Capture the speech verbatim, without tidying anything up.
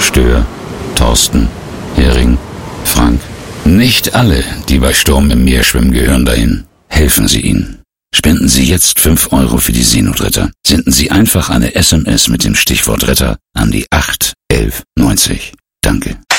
Stör, Thorsten, Hering, Frank. Nicht alle, die bei Sturm im Meer schwimmen, gehören dahin. Helfen Sie ihnen. Spenden Sie jetzt fünf Euro für die Seenotretter. Senden Sie einfach eine S M S mit dem Stichwort Retter an die acht elf neunzig. Danke.